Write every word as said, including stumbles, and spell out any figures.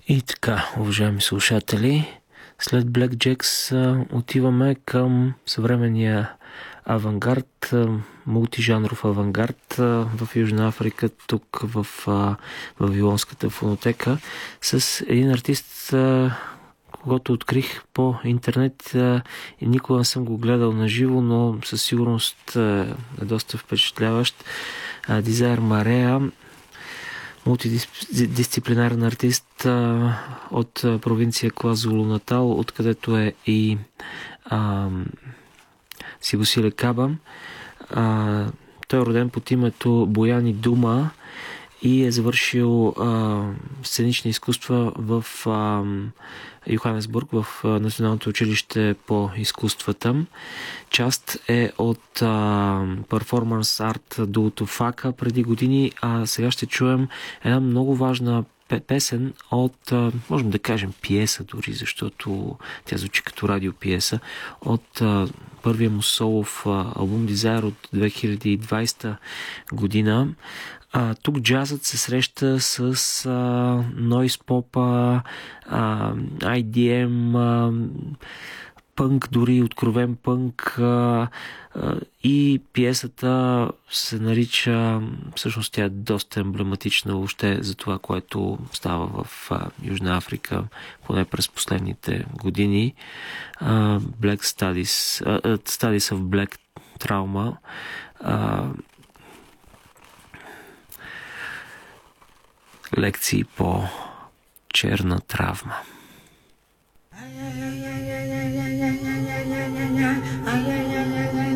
И така, уважаеми слушатели, след Black Jacks отиваме към съвременния авангард, мултижанров авангард в Южна Африка, тук в Вавилонската фонотека, с един артист, когато открих по интернет и никога не съм го гледал на живо, но със сигурност е доста впечатляващ. Desire Marea, мултидисциплинарен артист а, от провинция Квазулу Натал, откъдето е и а, Сигосиле Каба. А, той е роден под името Бояни Дума и е завършил а, сценични изкуства в а, Йоханесбург, в а, Националното училище по изкуствата. Част е от а, перформанс арт дуото Фака преди години, а сега ще чуем една много важна песен от, а, можем да кажем пиеса дори, защото тя звучи като радиопиеса, от а, първия му солов а, албум Desire от две хиляди и двадесета година. А, тук джазът се среща с а, нойз попа, а, ай ди ем, а, пънк, дори откровен пънк, а, а, и пиесата се нарича, всъщност тя е доста емблематична въобще за това, което става в а, Южна Африка, поне през последните години. А, Black Studies, а, Studies of Black Trauma, а, лекции по черна травма. Ay, ay, ay, ay, ay, ay, ay, ay, ay, ay, ay, ay, ay, ay.